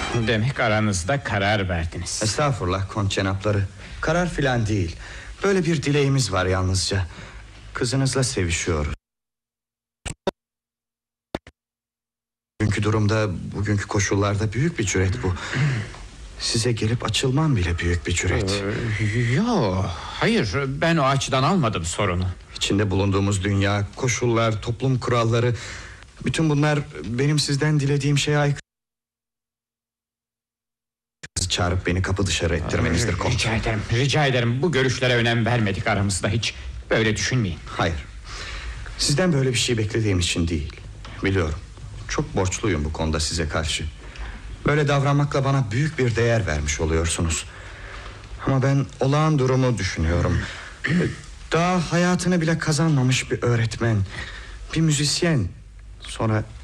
Demek aranızda karar verdiniz. Estağfurullah Kont cenapları. Karar filan değil. Böyle bir dileğimiz var yalnızca. Kızınızla sevişiyoruz. Bugünkü durumda, bugünkü koşullarda büyük bir cüret bu. Size gelip açılmam bile büyük bir cüret. Yok, hayır, ben o açıdan almadım sorunu. İçinde bulunduğumuz dünya, koşullar, toplum kuralları, bütün bunlar benim sizden dilediğim şeye aykırı. Çağırıp beni kapı dışarı ettirmenizdir Kont. Rica ederim, bu görüşlere önem vermedik aramızda hiç. Böyle düşünmeyin. Hayır, sizden böyle bir şey beklediğim için değil. Biliyorum, çok borçluyum bu konuda size karşı. Böyle davranmakla bana büyük bir değer vermiş oluyorsunuz. Ama ben olağan durumu düşünüyorum. Daha hayatını bile kazanmamış bir öğretmen, bir müzisyen, sonra